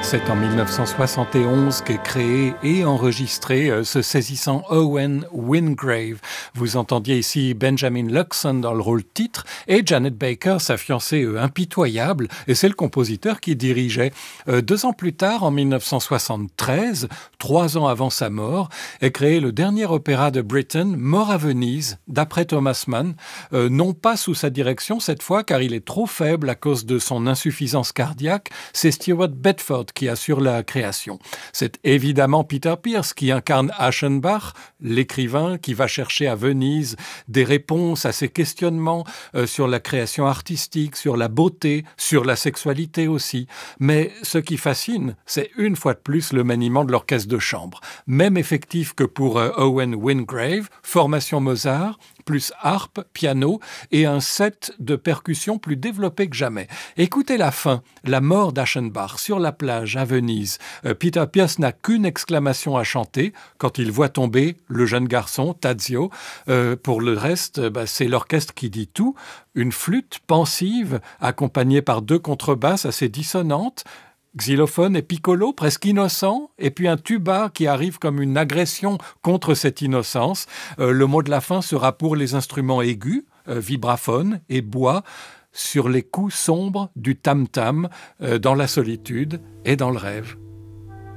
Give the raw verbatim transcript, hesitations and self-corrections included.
C'est en mille neuf cent soixante et onze qu'est créé et enregistré euh, ce saisissant Owen Wingrave. Vous entendiez ici Benjamin Luxon dans le rôle titre et Janet Baker, sa fiancée euh, impitoyable, et c'est le compositeur qui dirigeait. Euh, deux ans plus tard, en mille neuf cent soixante-treize, trois ans avant sa mort, est créé le dernier opéra de Britten, Mort à Venise, d'après Thomas Mann, euh, non pas sous sa direction cette fois, car il est trop faible à cause de son insuffisance cardiaque. C'est Stewart Bedford qui assure la création. C'est évidemment Peter Pierce qui incarne Aschenbach, l'écrivain qui va chercher à Venise des réponses à ses questionnements euh, sur la création artistique, sur la beauté, sur la sexualité aussi. Mais ce qui fascine, c'est une fois de plus le maniement de l'orchestre de chambre. Même effectif que pour euh, Owen Wingrave, formation Mozart, plus harpe, piano et un set de percussions plus développé que jamais. Écoutez la fin, la mort d'Aschenbach sur la plage à Venise. Euh, Peter Pierce n'a qu'une exclamation à chanter quand il voit tomber le jeune garçon, Tadzio. Euh, pour le reste, bah, c'est l'orchestre qui dit tout. Une flûte pensive accompagnée par deux contrebasses assez dissonantes, xylophone et piccolo, presque innocent, et puis un tuba qui arrive comme une agression contre cette innocence. Euh, le mot de la fin sera pour les instruments aigus, euh, vibraphone et bois, sur les coups sombres du tam-tam, euh, dans la solitude et dans le rêve.